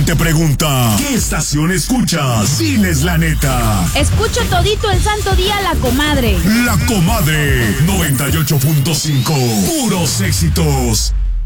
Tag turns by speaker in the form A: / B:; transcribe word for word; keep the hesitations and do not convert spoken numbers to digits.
A: te pregunta, ¿qué estación escuchas? Diles la neta.
B: Escucho todito el santo día La Comadre.
A: La Comadre, noventa y ocho punto cinco. Puros éxitos.